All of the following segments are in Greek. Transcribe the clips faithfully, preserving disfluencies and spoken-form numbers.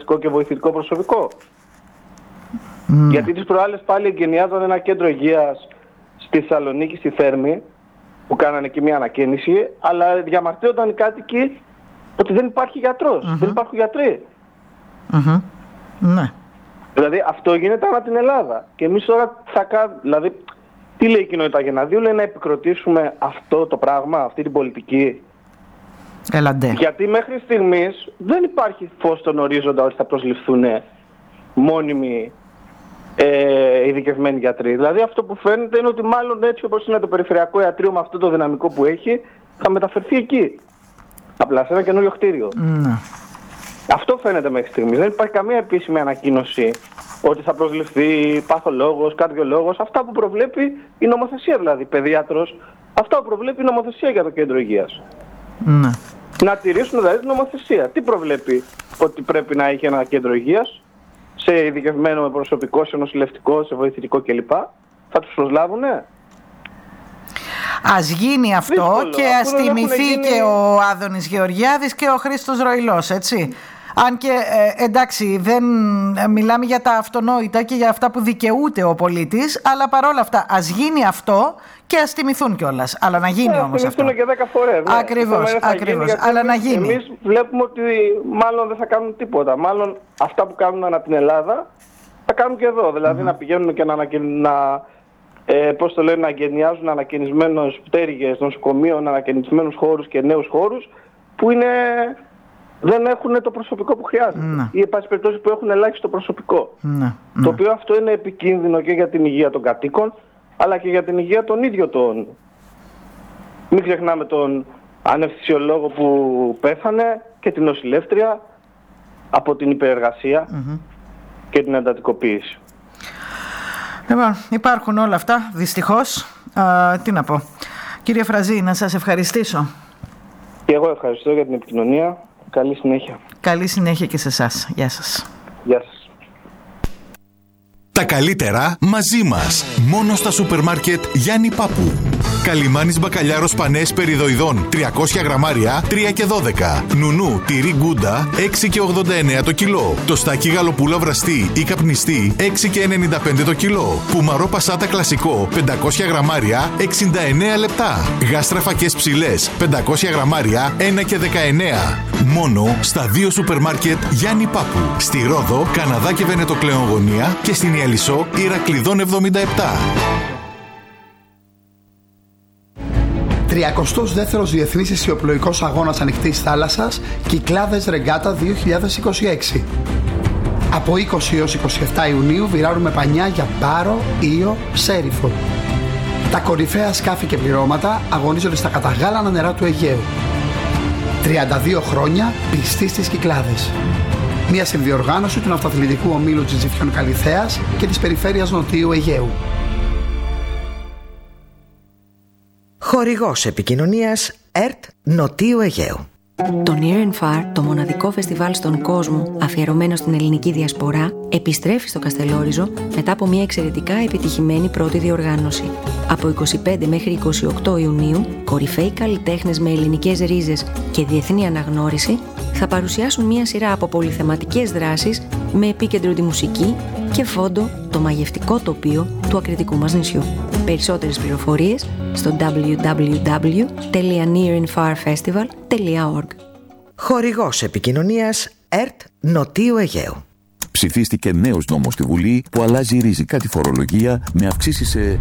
νοσηλευτικό και βοηθητικό προσωπικό. Mm. Γιατί τις προάλλες πάλι εγκαινιάζαν ένα κέντρο υγείας στη Θεσσαλονίκη, στη Θέρμη, που κάνανε εκεί μια ανακαίνιση, αλλά διαμαρτύρονταν οι κάτοικοι ότι δεν υπάρχει γιατρός, mm-hmm. δεν υπάρχουν γιατροί. Mm-hmm. Ναι. Δηλαδή αυτό γίνεται ανά την Ελλάδα. Και εμείς τώρα θα κάνουμε, δηλαδή τι λέει η κοινότητα Γενναδίου, λέει να επικροτήσουμε αυτό το πράγμα, αυτή την πολιτική. Ελαντέ. Γιατί μέχρι στιγμής δεν υπάρχει φως στον ορίζοντα ότι θα προσληφθούν μόνιμοι ε, ειδικευμένοι γιατροί. Δηλαδή αυτό που φαίνεται είναι ότι μάλλον έτσι όπως είναι το περιφερειακό ιατρείο με αυτό το δυναμικό που έχει, θα μεταφερθεί εκεί. Απλά σε ένα καινούριο κτίριο. Ναι. Αυτό φαίνεται μέχρι στιγμής. Δεν υπάρχει καμία επίσημη ανακοίνωση ότι θα προσληφθεί παθολόγος, καρδιολόγος. Αυτά που προβλέπει η νομοθεσία, δηλαδή παιδίατρος. Αυτά που προβλέπει η νομοθεσία για το κέντρο υγείας. Ναι. Να τηρήσουν δηλαδή την νομοθεσία. Τι προβλέπει ότι πρέπει να έχει ένα κέντρο υγείας σε ειδικευμένο με προσωπικό, σε νοσηλευτικό, σε βοηθητικό κλπ. Θα τους προσλάβουνε. Ας γίνει αυτό. Δύσκολο. Και ας τιμηθεί γίνει... και ο Άδωνης Γεωργιάδης και ο Χρήστος Ροϊλός, έτσι. Αν και ε, εντάξει δεν ε, μιλάμε για τα αυτονόητα και για αυτά που δικαιούται ο πολίτης, αλλά παρόλα αυτά ας γίνει αυτό και ας τιμηθούν κιόλας. Αλλά να γίνει yeah, όμως αυτό. Ας και δέκα φορές. Ναι. Ακριβώς, ακριβώς. Αλλά να γίνει. Εμείς βλέπουμε ότι μάλλον δεν θα κάνουν τίποτα. Μάλλον αυτά που κάνουν ανά την Ελλάδα θα κάνουν και εδώ. Δηλαδή mm-hmm. να πηγαίνουν και να, να, ε, πώς το λένε, να εγκαινιάζουν ανακαινισμένους πτέρυγες νοσοκομείων, ανακαινισμένους χώρους και νέους χώρους που είναι... δεν έχουν το προσωπικό που χρειάζεται. Ναι. Ή εν πάση περιπτώσει που έχουν ελάχιστο προσωπικό. Ναι. Το οποίο αυτό είναι επικίνδυνο και για την υγεία των κατοίκων, αλλά και για την υγεία των ίδιων των. Μην ξεχνάμε τον αναισθησιολόγο που πέθανε και την νοσηλεύτρια από την υπερεργασία mm-hmm. και την εντατικοποίηση. Λοιπόν, υπάρχουν όλα αυτά, δυστυχώς. Α, τι να πω. Κύριε Φραζή, να σας ευχαριστήσω. Και εγώ ευχαριστώ για την επικοινωνία. Καλή συνέχεια. Καλή συνέχεια και σε εσάς. Γεια σας. Γεια σας. Τα καλύτερα μαζί μας. Μόνο στα σούπερ μάρκετ Γιάννη Πάπου. Καλιμάνης μπακαλιάρος πανές περιδοειδών τριακόσια γραμμάρια τρία και δώδεκα. Νουνού τυρί γκούντα έξι και ογδόντα εννέα το κιλό. Τοστάκι γαλοπούλα βραστή ή καπνιστή έξι και ενενήντα πέντε το κιλό. Πουμαρό πασάτα κλασικό πεντακόσια γραμμάρια εξήντα εννέα λεπτά. Γάστρα φακές ψηλές πεντακόσια γραμμάρια ένα και δεκαεννέα. Μόνο στα δύο σούπερ μάρκετ Γιάννη Πάπου. Στη Ρόδο, Καναδά και Βενετοκλέον Γωνία και στην Ιαλισσό Ηρακλειδών εβδομήντα επτά. τριακοστός δεύτερος Διεθνής Ισιοπλοϊκός Αγώνας Ανοιχτής Θάλασσας Κυκλάδες Ρεγκάτα δύο χιλιάδες είκοσι έξι. Από είκοσι έως είκοσι επτά Ιουνίου βυράρουμε πανιά για Πάρο, Ήο, Σέριφο. Τα κορυφαία σκάφη και πληρώματα αγωνίζονται στα καταγάλανα νερά του Αιγαίου. τριάντα δύο χρόνια πιστοί στις Κυκλάδες. Μια συνδιοργάνωση του Ναυταθλητικού Ομίλου Τζιτζιφιών Καλιθέας και της Περιφέρειας Νοτιού Αιγαίου. Χορηγός επικοινωνίας ΕΡΤ Νοτίου Αιγαίου. Το Near and Far, το μοναδικό φεστιβάλ στον κόσμο αφιερωμένο στην ελληνική διασπορά, επιστρέφει στο Καστελόριζο μετά από μια εξαιρετικά επιτυχημένη πρώτη διοργάνωση. Από είκοσι πέντε μέχρι είκοσι οκτώ Ιουνίου, κορυφαίοι καλλιτέχνες με ελληνικές ρίζες και διεθνή αναγνώριση θα παρουσιάσουν μια σειρά από πολυθεματικές δράσεις με επίκεντρο τη μουσική και φόντο το μαγευτικό τοπίο του ακριτικού μας νησιού. Περισσότερες πληροφορίες στο double-u double-u double-u τελεία near and far festival τελεία org. Χορηγός επικοινωνίας ΕΡΤ Νοτίου Αιγαίου. Ψηφίστηκε νέος νόμος στη Βουλή που αλλάζει ριζικά τη φορολογία με αυξήσεις σε...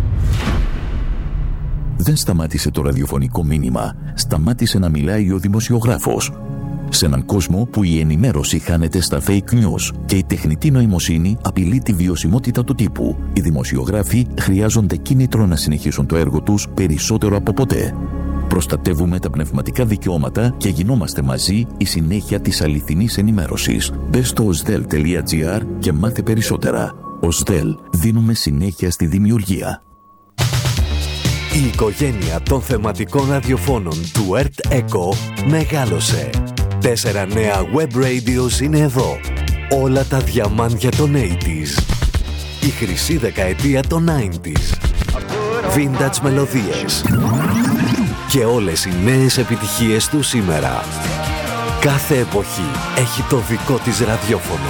Δεν σταμάτησε το ραδιοφωνικό μήνυμα. Σταμάτησε να μιλάει ο δημοσιογράφος. Σε έναν κόσμο που η ενημέρωση χάνεται στα fake news και η τεχνητή νοημοσύνη απειλεί τη βιωσιμότητα του τύπου, οι δημοσιογράφοι χρειάζονται κίνητρο να συνεχίσουν το έργο τους περισσότερο από ποτέ. Προστατεύουμε τα πνευματικά δικαιώματα και γινόμαστε μαζί η συνέχεια της αληθινής ενημέρωσης. Μπες στο osdel τελεία gr και μάθε περισσότερα. osdel, δίνουμε συνέχεια στη δημιουργία. Η οικογένεια των θεματικών ραδιοφώνων του ΕΡΤ Echo μεγάλωσε. Τέσσερα νέα web radios είναι εδώ. Όλα τα διαμάντια των ογδόντα. Η χρυσή δεκαετία των ενενήντα. Vintage μελωδίες. Και όλες οι νέες επιτυχίες του σήμερα. Κάθε εποχή έχει το δικό της ραδιόφωνο.